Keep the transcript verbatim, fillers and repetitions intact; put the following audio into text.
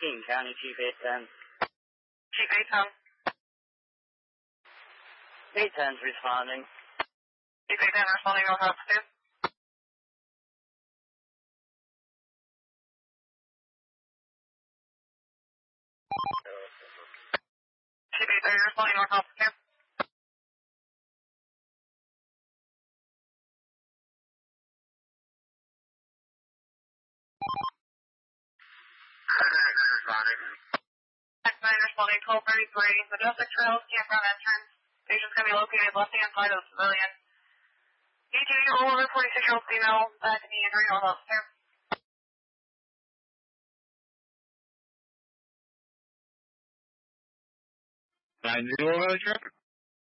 King County, Chief eight ten. Chief eight ten. eight ten's responding. Chief eight ten responding, no help, two. Chief eight ten responding, no help, two. Responding. X nine responding, twelve thirty-three, Majestic Trails, campground entrance. Patient's going to be located left-hand side of the pavilion. E T, over forty-six-year-old female, back in the injury, no help, two. nine zero, traffic.